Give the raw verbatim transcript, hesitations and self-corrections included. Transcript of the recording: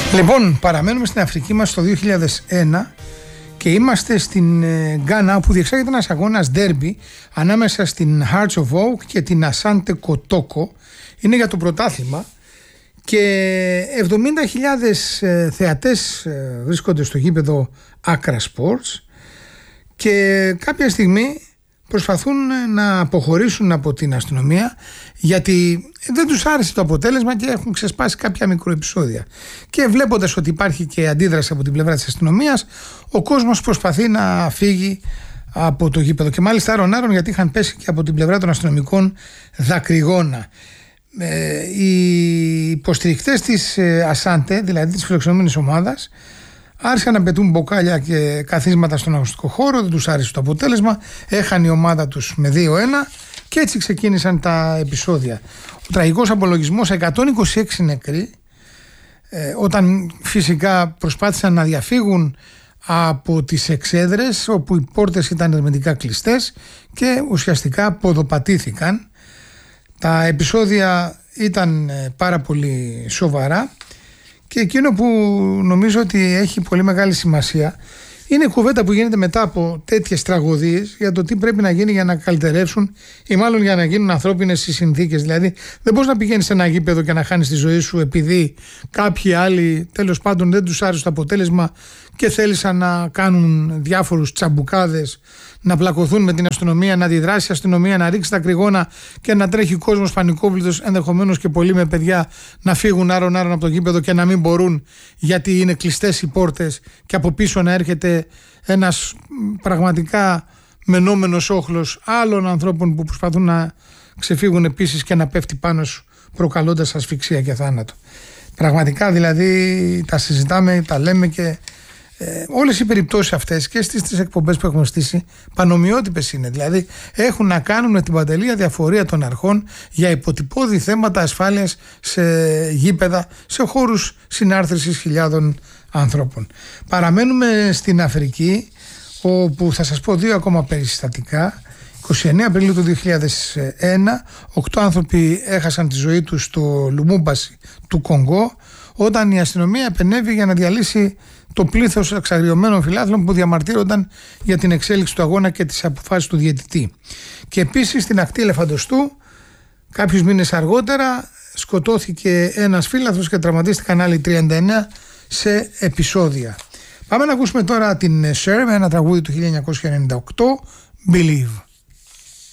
Λοιπόν, παραμένουμε στην Αφρική μας το δύο χιλιάδες ένα και είμαστε στην Γκάνα, όπου διεξάγεται ένας αγώνας ντέρμπι ανάμεσα στην Hearts of Oak και την Asante Kotoko. Είναι για το πρωτάθλημα και εβδομήντα χιλιάδες θεατές βρίσκονται στο γήπεδο Accra Sports και κάποια στιγμή προσπαθούν να αποχωρήσουν από την αστυνομία, γιατί δεν τους άρεσε το αποτέλεσμα και έχουν ξεσπάσει κάποια μικροεπισόδια. Και βλέποντας ότι υπάρχει και αντίδραση από την πλευρά της αστυνομίας, ο κόσμος προσπαθεί να φύγει από το γήπεδο. Και μάλιστα άρον-άρον, γιατί είχαν πέσει και από την πλευρά των αστυνομικών δακρυγόνα. Ε, οι υποστηρικτές της Ασάντε, δηλαδή της φιλοξενούμενης ομάδας, άρχισαν να πετούν μποκάλια και καθίσματα στον αγωνιστικό χώρο. Δεν τους άρεσε το αποτέλεσμα. Έχανε η ομάδα τους με δύο ένα και έτσι ξεκίνησαν τα επεισόδια. Ο τραγικός απολογισμός, εκατόν είκοσι έξι νεκροί, ε, όταν φυσικά προσπάθησαν να διαφύγουν από τις εξέδρες, όπου οι πόρτες ήταν ερμετικά κλειστές και ουσιαστικά ποδοπατήθηκαν. Τα επεισόδια ήταν πάρα πολύ σοβαρά. Και εκείνο που νομίζω ότι έχει πολύ μεγάλη σημασία είναι η κουβέντα που γίνεται μετά από τέτοιες τραγωδίες για το τι πρέπει να γίνει για να καλυτερεύσουν ή μάλλον για να γίνουν ανθρώπινες οι συνθήκες. Δηλαδή, δεν μπορείς να πηγαίνεις σε ένα γήπεδο και να χάνεις τη ζωή σου επειδή κάποιοι άλλοι τέλος πάντων δεν τους άρεσε το αποτέλεσμα και θέλησαν να κάνουν διάφορους τσαμπουκάδες, να πλακωθούν με την αστυνομία, να αντιδράσει η αστυνομία, να ρίξει τα κρυγόνα και να τρέχει ο κόσμος πανικόβλητος, ενδεχομένως και πολλοί με παιδιά να φύγουν άρον-άρον από το γήπεδο και να μην μπορούν γιατί είναι κλειστές οι πόρτες και από πίσω να έρχεται ένας πραγματικά μενόμενος όχλος άλλων ανθρώπων που προσπαθούν να ξεφύγουν επίσης και να πέφτει πάνω σου, προκαλώντας ασφυξία και θάνατο. Πραγματικά δηλαδή τα συζητάμε, τα λέμε και Ε, όλες οι περιπτώσεις αυτές και στις τρεις εκπομπές που έχουμε στήσει πανομοιότυπες είναι. Δηλαδή έχουν να κάνουν με την παντελή αδιαφορία των αρχών για υποτυπώδη θέματα ασφάλειας σε γήπεδα, σε χώρους συνάρθρωσης χιλιάδων ανθρώπων. Παραμένουμε στην Αφρική, όπου θα σας πω δύο ακόμα περιστατικά. είκοσι εννέα Απριλίου του δύο χιλιάδες ένα, οκτώ άνθρωποι έχασαν τη ζωή τους στο Λουμούμπασι του Κονγκό, όταν η αστυνομία επενέβη για να διαλύσει το πλήθος εξαγριωμένων φιλάθλων που διαμαρτύρονταν για την εξέλιξη του αγώνα και τις αποφάσεις του διαιτητή. Και επίσης στην ακτή Ελεφαντοστού, κάποιους μήνες αργότερα, σκοτώθηκε ένας φίλαθλος και τραυματίστηκαν άλλοι τριάντα εννέα σε επεισόδια. Πάμε να ακούσουμε τώρα την Cher με ένα τραγούδι του χίλια εννιακόσια ενενήντα οκτώ, Believe.